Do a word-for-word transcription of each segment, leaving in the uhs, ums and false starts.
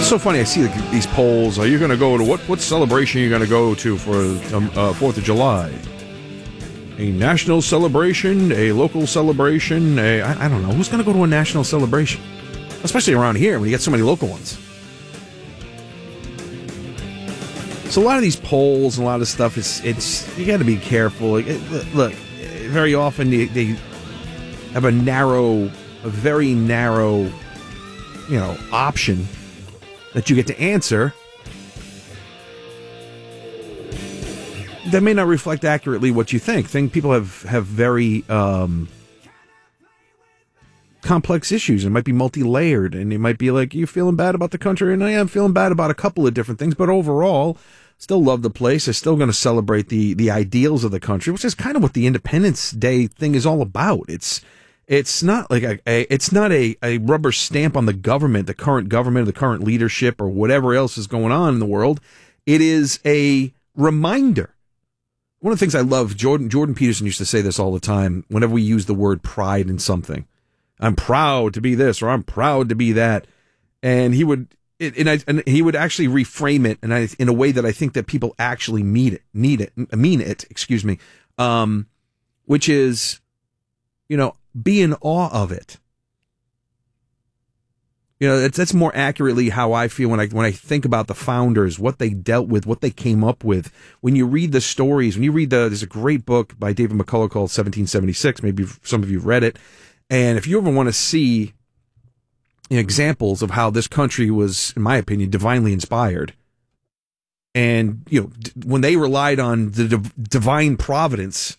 so funny. I see like, these polls. Are you going to go to what? What celebration are you going to go to for um, uh, Fourth of July? A national celebration, a local celebration. A I, I don't know who's going to go to a national celebration, especially around here when you get so many local ones. So a lot of these polls and a lot of stuff. It's it's you got to be careful. Like, it, look, very often they, they have a narrow, a very narrow, you know, option that you get to answer that may not reflect accurately what you think. Think people have, have very um, complex issues. It might be multi-layered, and it might be like, you feeling bad about the country? And I am feeling bad about a couple of different things, but overall, still love the place. I'm still going to celebrate the, the ideals of the country, which is kind of what the Independence Day thing is all about. It's It's not like a, a it's not a, a rubber stamp on the government, the current government, the current leadership, or whatever else is going on in the world. It is a reminder. One of the things I love, Jordan Jordan Peterson used to say this all the time whenever we use the word pride in something. I'm proud to be this, or I'm proud to be that. And he would it, and, I, and he would actually reframe it and I, in a way that I think that people actually mean it, need it, mean it, excuse me, um, which is, you know, be in awe of it. You know, that's, that's more accurately how I feel when I when I think about the founders, what they dealt with, what they came up with. When you read the stories, when you read the, there's a great book by David McCullough called seventeen seventy-six. Maybe some of you have read it. And if you ever want to see you know, examples of how this country was, in my opinion, divinely inspired, and you know, d- when they relied on the div- divine providence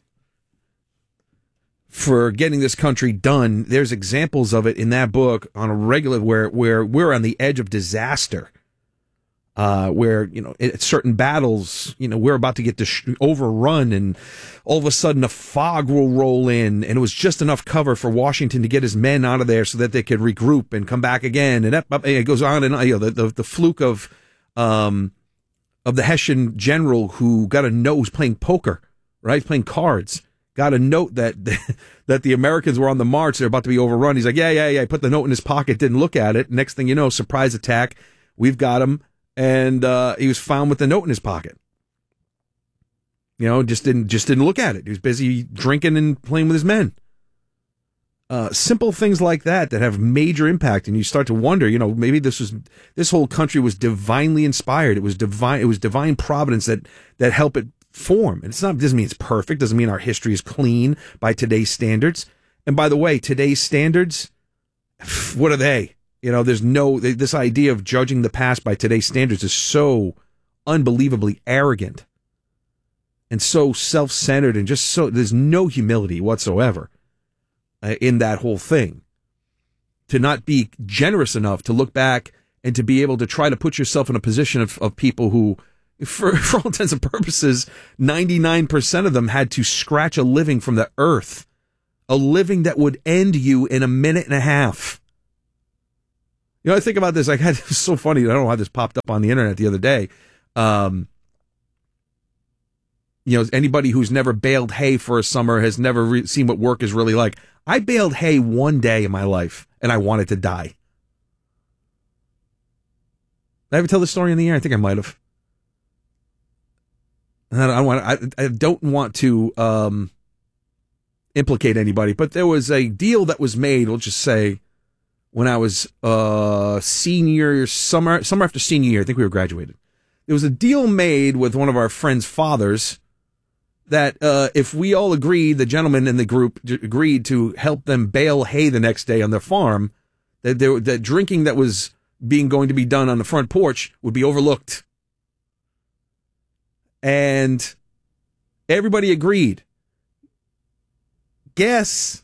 for getting this country done, there's examples of it in that book on a regular where where we're on the edge of disaster, uh, where you know at certain battles, you know we're about to get dis- overrun, and all of a sudden a fog will roll in, and it was just enough cover for Washington to get his men out of there so that they could regroup and come back again, and, up, up, and it goes on and on. You know the the, the fluke of um of the Hessian general who got a note, who's playing poker, right, playing cards. Got a note that that the Americans were on the march. They're about to be overrun. He's like, yeah, yeah, yeah. He put the note in his pocket, didn't look at it. Next thing you know, surprise attack. We've got him. And uh, he was found with the note in his pocket. You know, just didn't just didn't look at it. He was busy drinking and playing with his men. Uh, simple things like that that have major impact. And you start to wonder, you know, maybe this was this whole country was divinely inspired. It was divine. It was divine providence that that helped it form. And it's not doesn't mean it's perfect, doesn't mean our history is clean by today's standards. And by the way, today's standards, what are they? You know, there's no this idea of judging the past by today's standards is so unbelievably arrogant and so self-centered, and just so there's no humility whatsoever uh, in that whole thing. To not be generous enough to look back and to be able to try to put yourself in a position of, of people who, For, for all intents and purposes, ninety-nine percent of them had to scratch a living from the earth, a living that would end you in a minute and a half. You know, I think about this. I had it's so funny. I don't know how this popped up on the internet the other day. Um, you know, anybody who's never baled hay for a summer has never re- seen what work is really like. I baled hay one day in my life, and I wanted to die. Did I ever tell this story in the air? I think I might have. I don't want. I, I don't want to um, implicate anybody, but there was a deal that was made. We'll just say when I was uh, senior summer, summer after senior year. I think we were graduated. There was a deal made with one of our friends' fathers that uh, if we all agreed, the gentlemen in the group agreed to help them bale hay the next day on their farm, that there, that drinking that was being going to be done on the front porch would be overlooked. And everybody agreed. Guess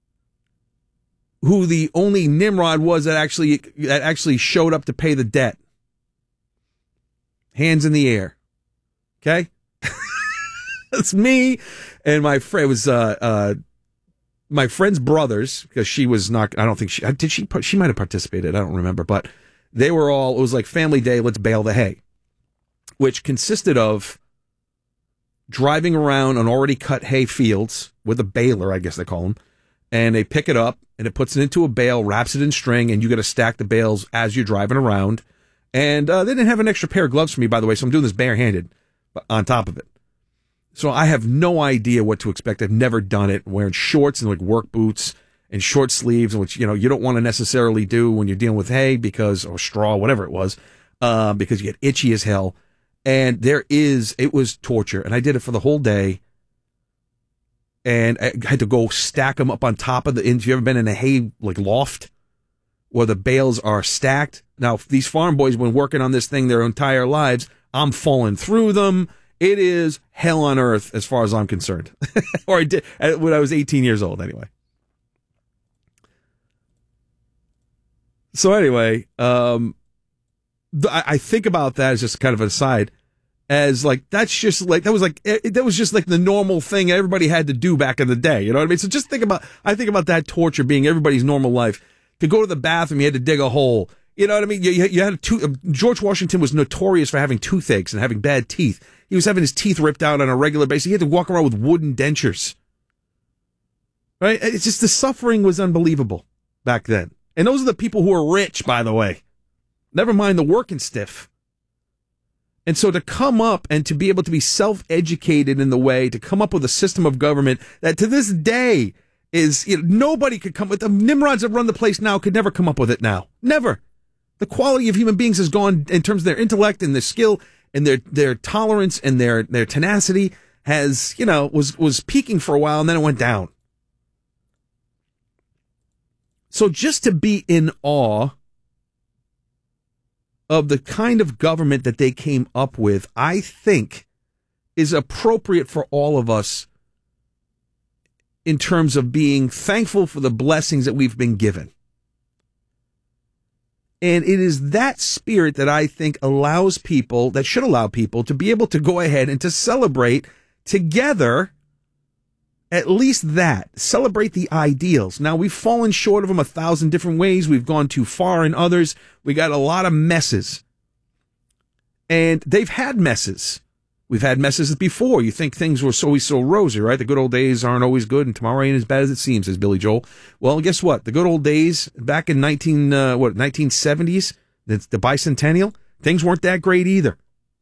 who the only Nimrod was that actually that actually showed up to pay the debt? Hands in the air. Okay? That's me and my friend. It was uh, uh, my friend's brothers, because she was not, I don't think she, did she, she might have participated. I don't remember, but they were all, it was like family day, let's bale the hay, which consisted of driving around on already cut hay fields with a baler, I guess they call them, and they pick it up and it puts it into a bale, wraps it in string, and you got to stack the bales as you're driving around. And uh, they didn't have an extra pair of gloves for me, by the way, so I'm doing this barehanded on top of it. So I have no idea what to expect. I've never done it. I'm wearing shorts and like work boots and short sleeves, which, you know, you don't want to necessarily do when you're dealing with hay because, or straw, whatever it was, uh, because you get itchy as hell. And there is, it was torture. And I did it for the whole day. And I had to go stack them up on top of the, if you've ever been in a hay, like loft, where the bales are stacked. Now, these farm boys have been working on this thing their entire lives. I'm falling through them. It is hell on earth as far as I'm concerned. Or I did when I was eighteen years old, anyway. So anyway, um, I, I think about that as just kind of an aside, as like, that's just like, that was like, it, that was just like the normal thing everybody had to do back in the day. You know what I mean? So just think about, I think about that torture being everybody's normal life. To go to the bathroom, you had to dig a hole. You know what I mean? You, you, you had a tooth. George Washington was notorious for having toothaches and having bad teeth. He was having his teeth ripped out on a regular basis. He had to walk around with wooden dentures. Right? It's just the suffering was unbelievable back then. And those are the people who are rich, by the way. Never mind the working stiff. And so to come up and to be able to be self-educated in the way, to come up with a system of government that to this day is, you know, nobody could come with the Nimrods that run the place now could never come up with it now. Never. The quality of human beings has gone in terms of their intellect and their skill and their, their tolerance and their, their tenacity has, you know, was, was peaking for a while and then it went down. So just to be in awe of the kind of government that they came up with, I think is appropriate for all of us in terms of being thankful for the blessings that we've been given. And it is that spirit that I think allows people, that should allow people to be able to go ahead and to celebrate together at least that. Celebrate the ideals. Now, we've fallen short of them a thousand different ways. We've gone too far in others. We got a lot of messes. And they've had messes. We've had messes before. You think things were always so rosy, right? The good old days aren't always good, and tomorrow ain't as bad as it seems, says Billy Joel. Well, guess what? The good old days back in nineteen uh, what nineteen seventies, the, the bicentennial, things weren't that great either.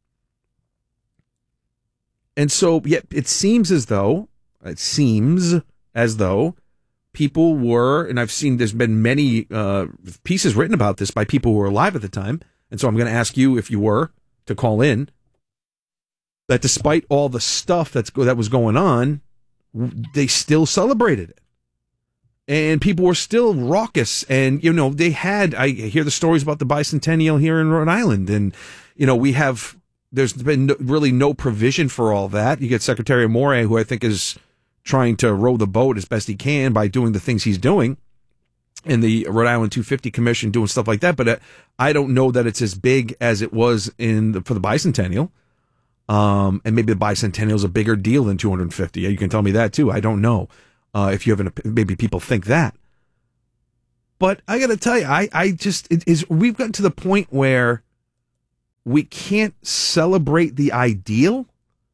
And so, yet it seems as though it seems as though people were, and I've seen there's been many uh, pieces written about this by people who were alive at the time, and so I'm going to ask you if you were to call in. That despite all the stuff that's that was going on, they still celebrated it. And people were still raucous. And, you know, they had, I hear the stories about the bicentennial here in Rhode Island. And, you know, we have, there's been no, really no provision for all that. You get Secretary Amore, who I think is trying to row the boat as best he can by doing the things he's doing. And the Rhode Island two fifty Commission doing stuff like that. But uh, I don't know that it's as big as it was in the, for the bicentennial. Um, and maybe the bicentennial is a bigger deal than two hundred fifty. You can tell me that too. I don't know. Uh, if you have an, maybe people think that, but I got to tell you, I, I just, it is, we've gotten to the point where we can't celebrate the ideal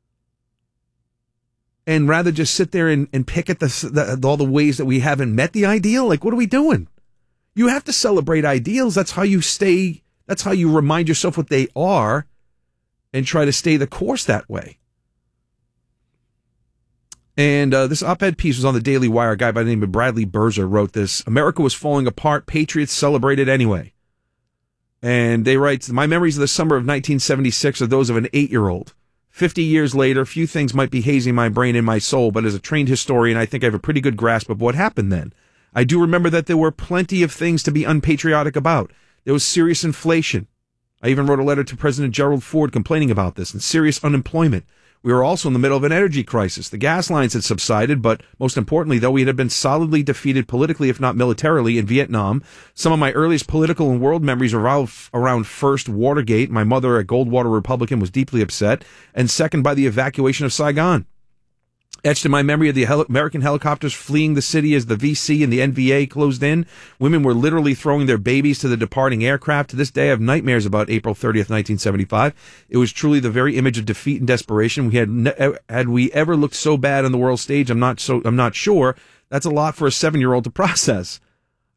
and rather just sit there and, and pick at the, the, all the ways that we haven't met the ideal. Like, what are we doing? You have to celebrate ideals. That's how you stay. That's how you remind yourself what they are. And try to stay the course that way. And uh, this op-ed piece was on the Daily Wire. A guy by the name of Bradley Berzer wrote this. America was falling apart. Patriots celebrated anyway. And they write, my memories of the summer of nineteen seventy-six are those of an eight-year-old. Fifty years later, few things might be hazing my brain and my soul, but as a trained historian, I think I have a pretty good grasp of what happened then. I do remember that there were plenty of things to be unpatriotic about. There was serious inflation. I even wrote a letter to President Gerald Ford complaining about this, and serious unemployment. We were also in the middle of an energy crisis. The gas lines had subsided, but most importantly, though, we had been solidly defeated politically, if not militarily, in Vietnam. Some of my earliest political and world memories are around first, Watergate. My mother, a Goldwater Republican, was deeply upset, and second, by the evacuation of Saigon. Etched in my memory of the hel- American helicopters fleeing the city as the V C and the N V A closed in. Women were literally throwing their babies to the departing aircraft. To this day, I have nightmares about April thirtieth, nineteen seventy-five. It was truly the very image of defeat and desperation. We had ne- had we ever looked so bad on the world stage? I'm not so. I'm not sure. That's a lot for a seven-year-old to process.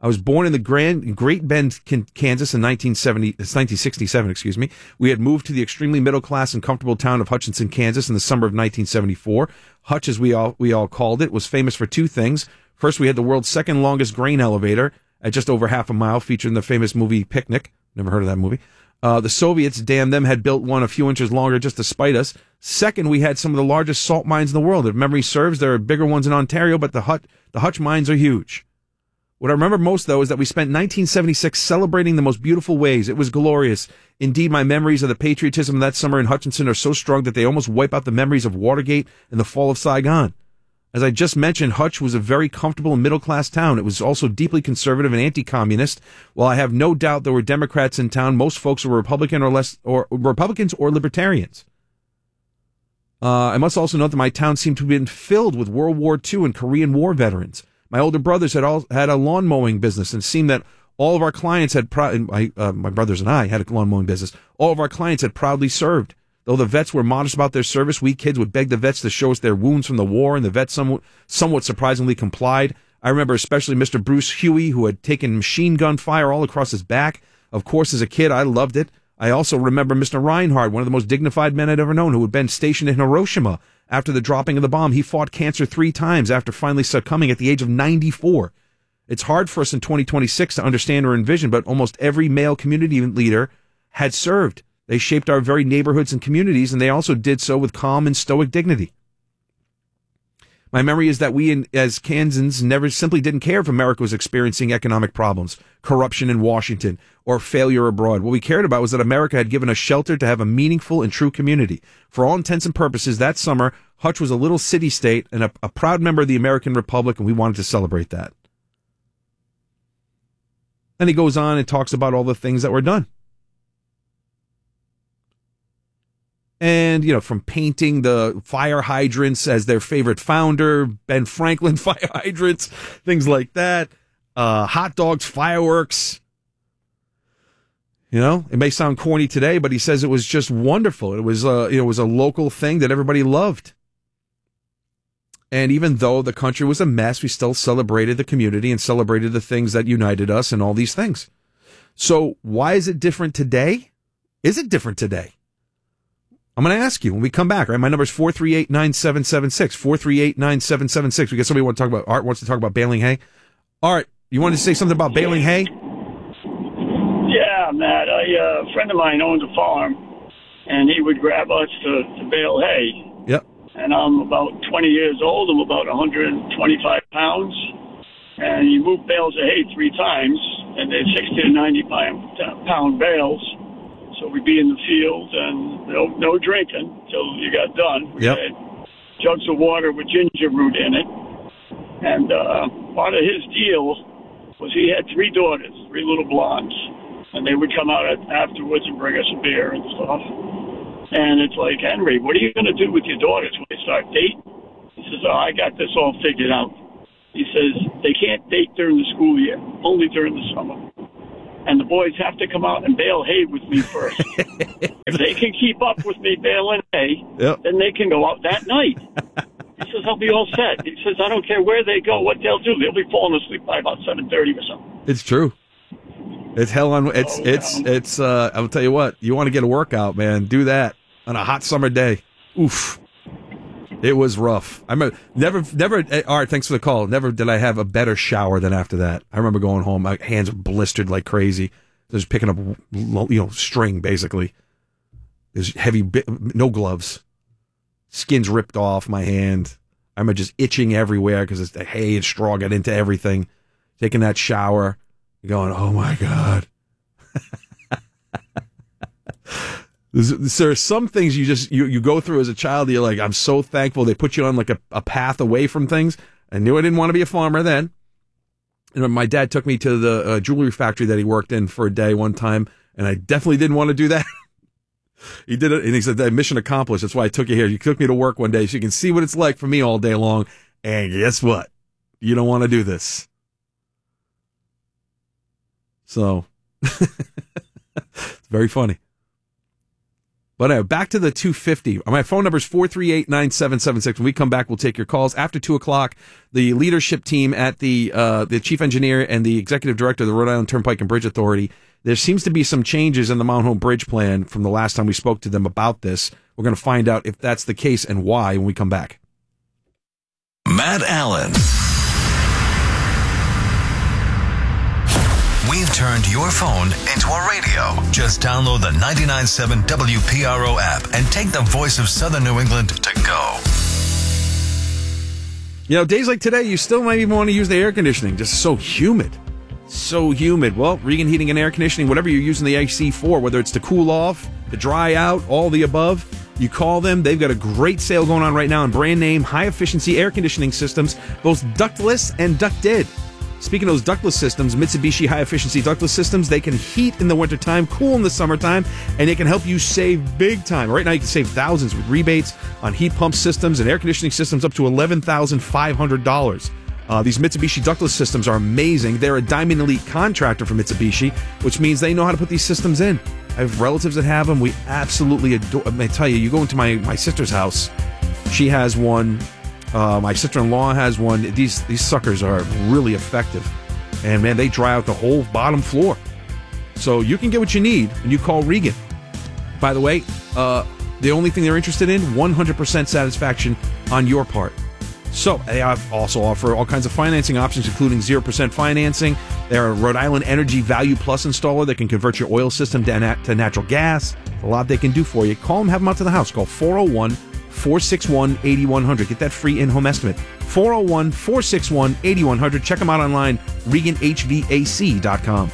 I was born in the Grand Great Bend, Kansas in nineteen seventy, nineteen sixty-seven, excuse me. We had moved to the extremely middle-class and comfortable town of Hutchinson, Kansas in the summer of nineteen seventy-four. Hutch, as we all, we all called it, was famous for two things. First, we had the world's second longest grain elevator at just over half a mile, featured in the famous movie Picnic. Never heard of that movie. Uh, the Soviets, damn them, had built one a few inches longer just to spite us. Second, we had some of the largest salt mines in the world. If memory serves, there are bigger ones in Ontario, but the Hut, the Hutch mines are huge. What I remember most, though, is that we spent nineteen seventy-six celebrating the most beautiful ways. It was glorious. Indeed, my memories of the patriotism of that summer in Hutchinson are so strong that they almost wipe out the memories of Watergate and the fall of Saigon. As I just mentioned, Hutch was a very comfortable and middle-class town. It was also deeply conservative and anti-communist. While I have no doubt there were Democrats in town, most folks were Republican or less, or Republicans or Libertarians. Uh, I must also note that my town seemed to have been filled with World War Two and Korean War veterans. My older brothers had all had a lawn mowing business, and it seemed that all of our clients had, prou- my, uh, my brothers and I had a lawn mowing business. All of our clients had proudly served. Though the vets were modest about their service, we kids would beg the vets to show us their wounds from the war, and the vets somewhat, somewhat surprisingly complied. I remember especially Mister Bruce Huey, who had taken machine gun fire all across his back. Of course, as a kid, I loved it. I also remember Mister Reinhardt, one of the most dignified men I'd ever known, who had been stationed in Hiroshima. After the dropping of the bomb, he fought cancer three times after finally succumbing at the age of ninety-four. It's hard for us in twenty twenty-six to understand or envision, but almost every male community leader had served. They shaped our very neighborhoods and communities, and they also did so with calm and stoic dignity. My memory is that we, in, as Kansans, never simply didn't care if America was experiencing economic problems, corruption in Washington, or failure abroad. What we cared about was that America had given us shelter to have a meaningful and true community. For all intents and purposes, that summer, Hutch was a little city-state and a, a proud member of the American Republic, and we wanted to celebrate that. Then he goes on and talks about all the things that were done. And, you know, from painting the fire hydrants as their favorite founder, Ben Franklin fire hydrants, things like that, uh, hot dogs, fireworks. You know, it may sound corny today, but he says it was just wonderful. It was, uh, it was a local thing that everybody loved. And even though the country was a mess, we still celebrated the community and celebrated the things that united us and all these things. So why is it different today? Is it different today? I'm going to ask you when we come back, right? My number is four three eight, nine seven seven six, four three eight, nine seven seven six. We got somebody want to talk about, Art wants to talk about baling hay. Art, you wanted to say something about baling hay? Yeah, Matt. I, uh, a friend of mine owns a farm, and he would grab us to, to bale hay. Yep. And I'm about twenty years old. I'm about one hundred twenty-five pounds. And you move bales of hay three times, and they're sixty to ninety pound bales. So we'd be in the field and no, no drinking until you got done. We yep. had jugs of water with ginger root in it. And uh, part of his deal was he had three daughters, three little blondes. And they would come out afterwards and bring us a beer and stuff. And it's like, Henry, what are you going to do with your daughters when they start dating? He says, oh, I got this all figured out. He says, they can't date during the school year, only during the summer. And the boys have to come out and bale hay with me first. If they can keep up with me baling hay, yep. then they can go out that night. He says, I'll be all set. He says, I don't care where they go, what they'll do. They'll be falling asleep by about seven thirty or something. It's true. It's hell on, it's, oh, it's, yeah. it's, uh, I'll tell you what, you want to get a workout, man, do that on a hot summer day. Oof. It was rough. I remember, never, never, all right, thanks for the call. Never did I have a better shower than after that. I remember going home, my hands were blistered like crazy. Just picking up, you know, string, basically. There's heavy, no gloves. Skin's ripped off my hand. I remember just itching everywhere because the hay and straw got into everything. Taking that shower, going, oh my God. There are some things you just, you, you go through as a child, you're like, I'm so thankful they put you on like a, a path away from things. I knew I didn't want to be a farmer then. And my dad took me to the uh, jewelry factory that he worked in for a day one time, and I definitely didn't want to do that. He did it, and he said, mission accomplished. That's why I took you here. You took me to work one day so you can see what it's like for me all day long. And guess what? You don't want to do this. So, it's very funny. But anyway, back to the two fifty. My phone number is four three eight, nine seven seven six. When we come back, we'll take your calls. After two o'clock, the leadership team at the uh, the chief engineer and the executive director of the Rhode Island Turnpike and Bridge Authority, there seems to be some changes in the Mount Home Bridge plan from the last time we spoke to them about this. We're going to find out if that's the case and why when we come back. Matt Allen. We've turned your phone into a radio. Just download the ninety-nine point seven W P R O app and take the voice of Southern New England to go. You know, days like today, you still might even want to use the air conditioning. Just so humid. So humid. Well, Regan Heating and Air Conditioning, whatever you're using the A C for, whether it's to cool off, to dry out, all the above, you call them. They've got a great sale going on right now on brand name, high-efficiency air conditioning systems, both ductless and ducted. Speaking of those ductless systems, Mitsubishi high-efficiency ductless systems, they can heat in the wintertime, cool in the summertime, and they can help you save big time. Right now, you can save thousands with rebates on heat pump systems and air conditioning systems up to eleven thousand five hundred dollars. Uh, these Mitsubishi ductless systems are amazing. They're a Diamond Elite contractor for Mitsubishi, which means they know how to put these systems in. I have relatives that have them. We absolutely adore. I tell you, you go into my, my sister's house, she has one. Uh, my sister-in-law has one. These these suckers are really effective. And, man, they dry out the whole bottom floor. So you can get what you need when you call Regan. By the way, uh, the only thing they're interested in, one hundred percent satisfaction on your part. So they also offer all kinds of financing options, including zero percent financing. They're a Rhode Island Energy Value Plus installer that can convert your oil system to, nat- to natural gas. There's a lot they can do for you. Call them, have them out to the house. Call four oh one, four six one, eight one zero zero. Get that free in-home estimate. four oh one, four six one, eight one zero zero. Check them out online, Regan H V A C dot com.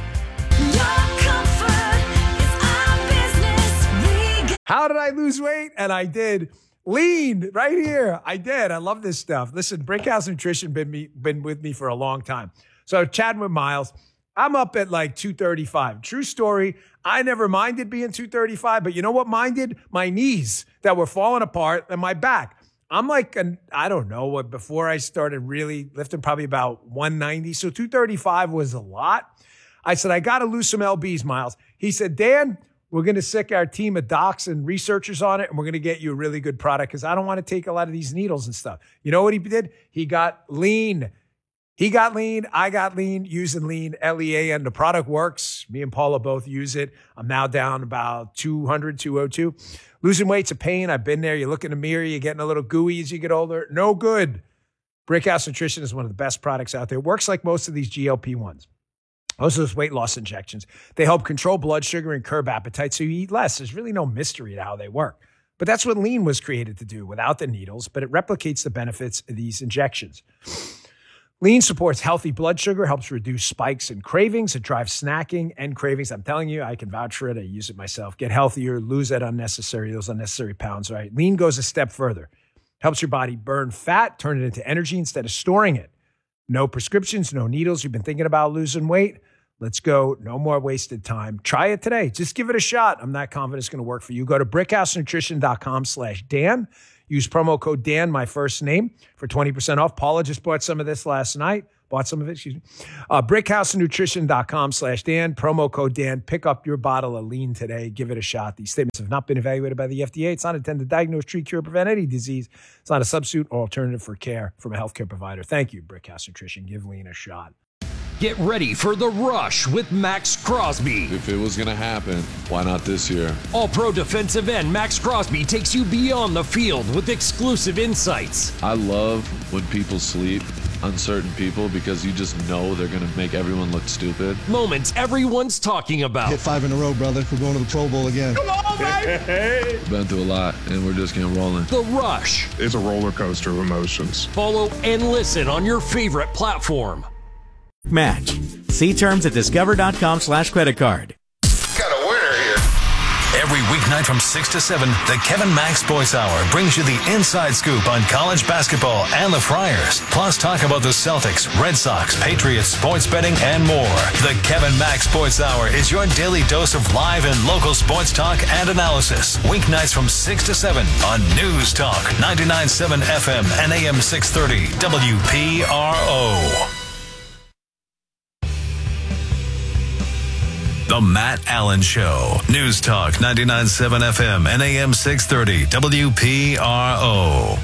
How did I lose weight? And I did. Lean right here. I did. I love this stuff. Listen, Brickhouse Nutrition been me been with me for a long time. So chatting with Miles, I'm up at like two thirty-five. True story. I never minded being two thirty-five, but you know what minded? My knees that were falling apart and my back. I'm like, an, I don't know what, before I started really lifting, probably about one ninety. So two thirty-five was a lot. I said, I got to lose some L Bs, Miles. He said, Dan, we're going to sick our team of docs and researchers on it, and we're going to get you a really good product because I don't want to take a lot of these needles and stuff. You know what he did? He got lean. He got lean. I got lean using lean, L E A N. The product works. Me and Paula both use it. I'm now down about two hundred, two oh two. Losing weight's a pain. I've been there. You look in the mirror, you're getting a little gooey as you get older. No good. Brickhouse Nutrition is one of the best products out there. It works like most of these G L P ones. Most of those weight loss injections. They help control blood sugar and curb appetite so you eat less. There's really no mystery to how they work. But that's what lean was created to do without the needles, but it replicates the benefits of these injections. Lean supports healthy blood sugar, helps reduce spikes and cravings. It drives snacking and cravings. I'm telling you, I can vouch for it. I use it myself. Get healthier, lose that unnecessary, those unnecessary pounds, right? Lean goes a step further. Helps your body burn fat, turn it into energy instead of storing it. No prescriptions, no needles. You've been thinking about losing weight? Let's go. No more wasted time. Try it today. Just give it a shot. I'm not confident it's going to work for you. Go to brickhousenutrition.com slash Dan. Use promo code Dan, my first name, for twenty percent off. Paula just bought some of this last night. Bought some of it, excuse me. Uh, brickhousenutrition.com slash Dan. Promo code Dan. Pick up your bottle of lean today. Give it a shot. These statements have not been evaluated by the F D A. It's not intended to diagnose, treat, cure, prevent any disease. It's not a substitute or alternative for care from a healthcare provider. Thank you, Brickhouse Nutrition. Give lean a shot. Get ready for The Rush with Max Crosby. If it was going to happen, why not this year? All-pro defensive end Max Crosby takes you beyond the field with exclusive insights. I love when people sleep on certain people because you just know they're going to make everyone look stupid. Moments everyone's talking about. Hit five in a row, brother. We're going to the Pro Bowl again. Come on, baby! Been through a lot, and we're just getting rolling. The Rush. It's a roller coaster of emotions. Follow and listen on your favorite platform. Match. See terms at discover.com slash credit card. Got a winner here. Every weeknight from six to seven, the Kevin Max Sports Hour brings you the inside scoop on college basketball and the Friars. Plus talk about the Celtics, Red Sox, Patriots, sports betting, and more. The Kevin Max Sports Hour is your daily dose of live and local sports talk and analysis. Weeknights from six to seven on News Talk, ninety-nine point seven F M and A M six thirty W P R O. The The Matt Allen Show. News Talk ninety-nine point seven F M and A M six thirty W P R O.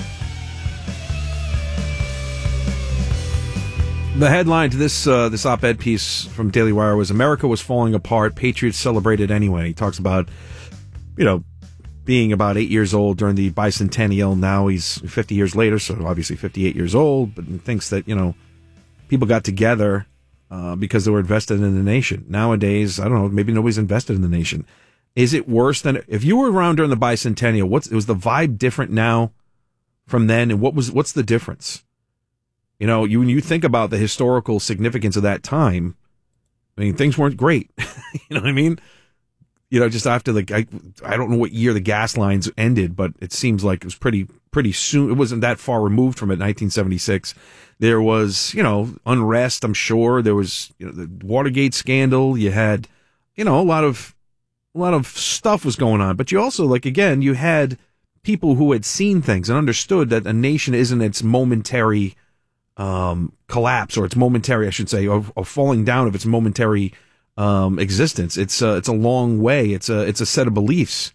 The headline to this uh, this op-ed piece from Daily Wire was America was falling apart. Patriots celebrated anyway. He talks about, you know, being about eight years old during the bicentennial. Now he's fifty years later, so obviously fifty-eight years old, but thinks that, you know, people got together uh, because they were invested in the nation. Nowadays, I don't know, maybe nobody's invested in the nation. Is it worse than if you were around during the bicentennial? What's was the vibe different now from then, and what was what's the difference? You know, you when you think about the historical significance of that time, I mean, things weren't great. You know what I mean? You know, just after the, I, I don't know what year the gas lines ended, but it seems like it was pretty, pretty soon. It wasn't that far removed from it, nineteen seventy-six. There was, you know, unrest, I'm sure. There was, you know, the Watergate scandal. You had, you know, a lot of, a lot of stuff was going on. But you also, like, again, you had people who had seen things and understood that a nation isn't its momentary um, collapse, or its momentary, I should say, or, or falling down of its momentary um, existence. It's a, it's a long way. It's a, it's a set of beliefs.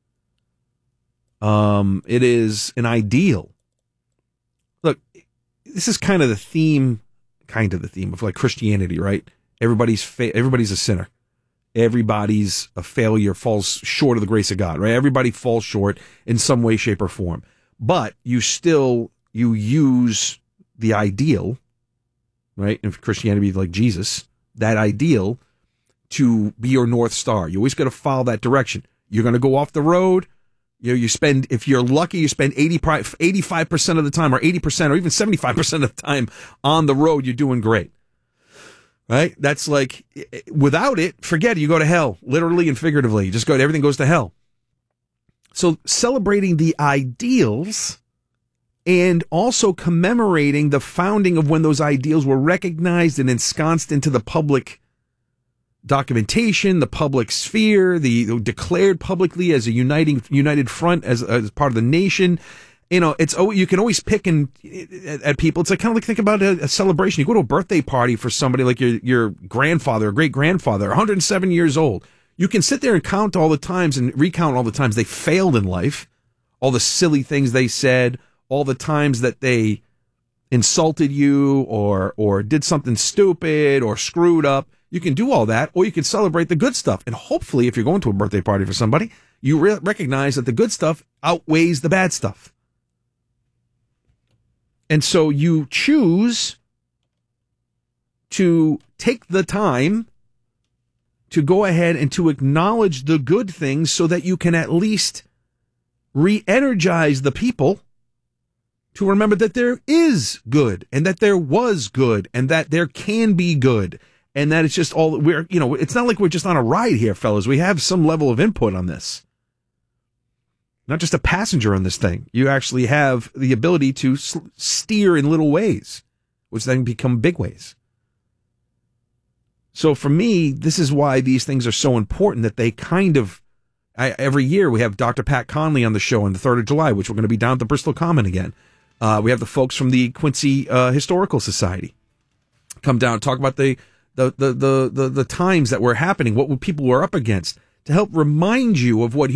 Um, it is an ideal. Look, this is kind of the theme, kind of the theme of like Christianity, right? Everybody's fa- everybody's a sinner. Everybody's a failure, falls short of the grace of God, right? Everybody falls short in some way, shape, or form. But you still, you use the ideal, right? In Christianity, like Jesus, that ideal to be your North Star. You always got to follow that direction. You're going to go off the road. You know, you spend, if you're lucky, you spend eighty, eighty-five percent of the time, or eighty percent, or even seventy-five percent of the time on the road, you're doing great. Right? That's like, without it, forget it. You go to hell, literally and figuratively. You just go, everything goes to hell. So celebrating the ideals and also commemorating the founding of when those ideals were recognized and ensconced into the public documentation, the public sphere, the, the declared publicly as a uniting united front, as, as part of the nation. You know, it's oh, you can always pick and at, at people. It's like kind of like think about a, a celebration. You go to a birthday party for somebody like your your grandfather or great grandfather, one hundred seven years old. You can sit there and count all the times and recount all the times they failed in life, all the silly things they said, all the times that they insulted you or or did something stupid or screwed up. You can do all that, or you can celebrate the good stuff. And hopefully, if you're going to a birthday party for somebody, you re- recognize that the good stuff outweighs the bad stuff. And so you choose to take the time to go ahead and to acknowledge the good things so that you can at least re-energize the people to remember that there is good and that there was good and that there can be good. And that it's just all we're, you know, it's not like we're just on a ride here, fellas. We have some level of input on this. Not just a passenger on this thing. You actually have the ability to steer in little ways, which then become big ways. So for me, this is why these things are so important, that they kind of, I, every year we have Doctor Pat Conley on the show on the third of July, which we're going to be down at the Bristol Common again. Uh, we have the folks from the Quincy uh, Historical Society come down and talk about the The, the the the the times that were happening, what people were up against, to help remind you of what